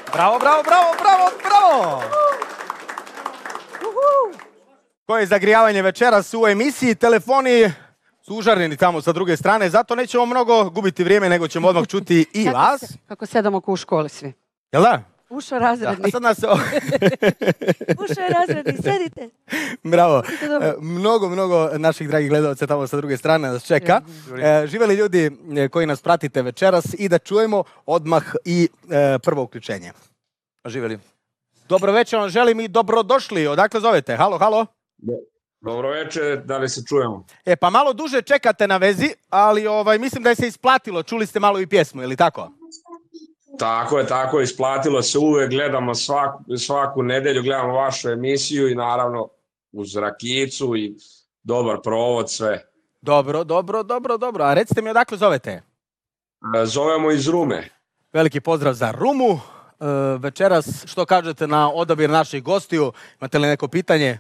Bravo, bravo, bravo, bravo, bravo! To je zagrijavanje večeras u emisiji. Telefoni su užareni tamo sa druge strane, zato nećemo mnogo gubiti vrijeme, nego ćemo odmah čuti i vas. Kako sedamo ko u školi svi. Jel da? Ušao razredni. A sad nas... Ušao je razredni, sedite. Bravo. Mnogo naših dragih gledalaca tamo sa druge strane nas čeka. Živeli ljudi koji nas pratite večeras i da čujemo odmah i prvo uključenje. Živeli. Dobro večer vam želim i dobrodošli. Odakle zovete? Halo, halo. Dobro večer, da li se čujemo? Pa malo duže čekate na vezi, ali mislim da je se isplatilo. Čuli ste malo i pjesmu, je li tako? Tako je, isplatilo se, uvek gledamo svaku nedelju, gledamo vašu emisiju i naravno uz rakicu i dobar provod, sve. Dobro. A recite mi odakle zovete? Zovemo iz Rume. Veliki pozdrav za Rumu. Večeras, što kažete na odabir naših gostiju? Imate li neko pitanje?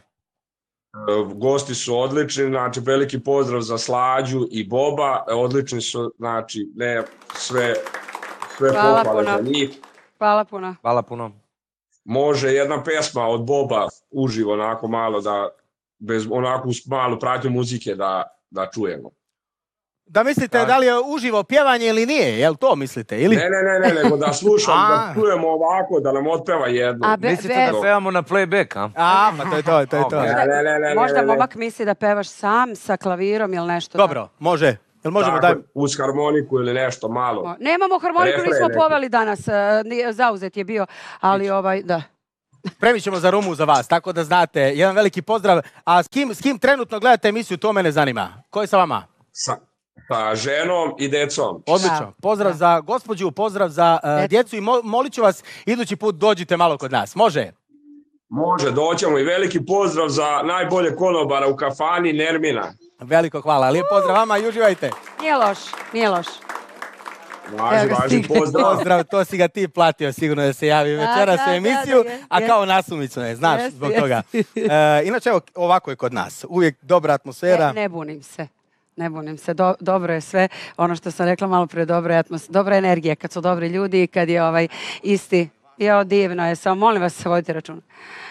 Gosti su odlični, znači veliki pozdrav za Slađu i Boba, odlični su, znači ne sve pohvale za njih. Hvala puno. Može jedna pesma od Boba uživo, onako malo da, bez onako malu pratnju muzike da čujemo. Da mislite da li je uživo pjevanje ili nije, jel to mislite? Ili? Ne, nego da slušam, da čujemo ovako, da nam otpeva jedno. Mislite da pevamo na playback, a? Pa to je to. Možda momak misli da pevaš sam sa klavirom ili nešto. Dobro, može. Jel možemo tako, uz harmoniku ili nešto malo. Nemamo harmoniku, nismo poveli danas, zauzet je bio, ali da. Spremit ćemo za Rumu za vas, tako da znate, jedan veliki pozdrav. A s kim trenutno gledate emisiju, to mene zanima. Ko je sa vama? Sa ženom i decom. Odlično. Pozdrav za gospođu, pozdrav za djecu i molit ću vas, idući put dođite malo kod nas. Može? Može, doćemo i veliki pozdrav za najbolje konobara u kafani Nermina. Veliko hvala. Lijep pozdrav vama i uživajte. Nije loš. Važi pozdrav. Pozdrav, to si ga ti platio sigurno da se javi večeras u emisiju, a kao nasumično je, znaš, zbog toga. Inače, evo, ovako je kod nas. Uvijek dobra atmosfera. Ne bunim se, dobro je sve. Ono što sam rekla malo prije, dobra energija kad su dobri ljudi i kad je isti. Divno je, samo molim vas vodite računa.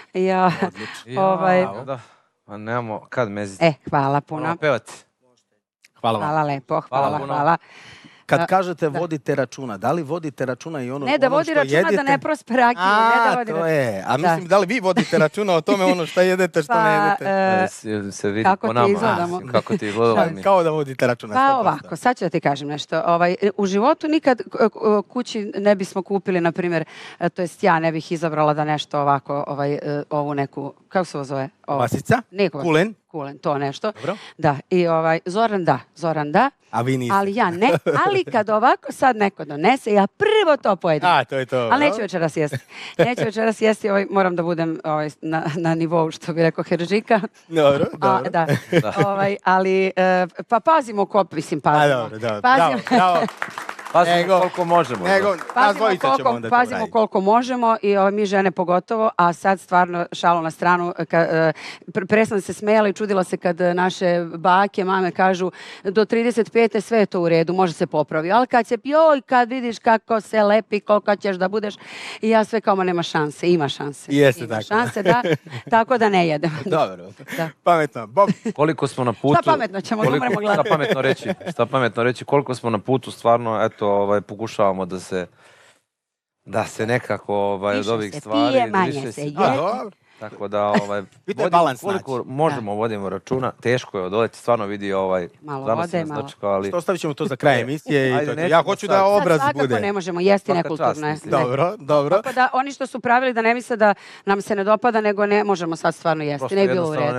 Pa nemamo kad meziti. Hvala puno. Pevati. Hvala lepo, hvala. Kad kažete vodite računa, da li vodite računa i ono što jedete? Ne, da vodi računa da ne prospe rakiju. To je. A mislim, da li vi vodite računa o tome ono što jedete, što ne jedete? Se vidi po nama. Kako ti izgledamo? Kao da vodite računa. Pa ovako, sad ću da ti kažem nešto. U životu nikad kući ne bismo kupili, na primjer, to jest ja ne bih izabrala da nešto ovako, ovu neku, kako se ovo zove? Vasica? Kulen, to nešto. Dobro. Da, i Zoran da. A vi niste. Ali ja ne, ali kad ovako sad neko donese, ja prvo to pojedem. To je to. Ali neću večeras jesti, moram da budem na nivou, što bi rekao Heržika. Dobro. Da. Ali, pa pazimo Dobro. Pazimo koliko možemo. Pazimo koliko možemo i mi žene pogotovo, a sad stvarno šalu na stranu, presam se smijela i čudila se kad naše bake, mame kažu do 35. sve je to u redu, može se popravi, ali kad vidiš kako se lepi, koliko ćeš da budeš, i ja sve kao nema šanse, ima šanse. Jeste tako. Šanse, da, tako da ne jedem. Dobro, pametno. Bob. Koliko smo na putu... Šta pametno ćemo, umremo gledati. Šta pametno reći, koliko smo na putu stvarno, eto, pokušavamo da se nekako od ovih stvari više se jede. Tako da koliko možemo vodimo računa, teško je odoleti, stvarno vidi malo vode, malo. Ostavit ćemo to za kraj emisije. Ja hoću da obraz bude. Svakako ne možemo jesti nekulturno. Dobro. Tako da oni što su pravili da ne misle da nam se ne dopada, nego ne možemo sad stvarno jesti, ne bi bilo u redu.